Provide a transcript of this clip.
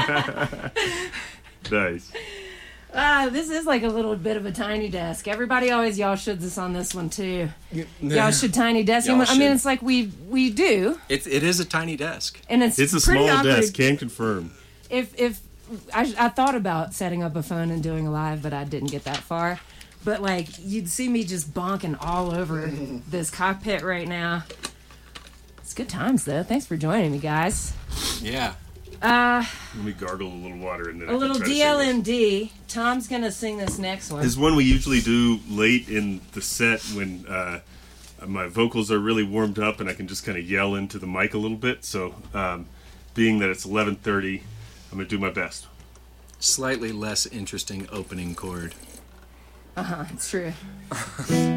Nice. This is like a little bit of a tiny desk. Everybody always y'all should this on this one too. Y'all should tiny desk. Y'all I mean, should. it's like we do, It is a tiny desk. and it's a pretty small awkward. desk. Can confirm. If I thought about setting up a phone and doing a live, but I didn't get that far. But like you'd see me just bonking all over this cockpit right now. It's good times though. Thanks for joining me, guys. Yeah. Let me gargle a little water and then A little I can try to sing DLMD. Tom's gonna sing this next one. this. This is one we usually do late in the set when my vocals are really warmed up and I can just kind of yell into the mic a little bit. So, being that it's 11:30, I'm gonna do my best. Slightly less interesting opening chord. It's true.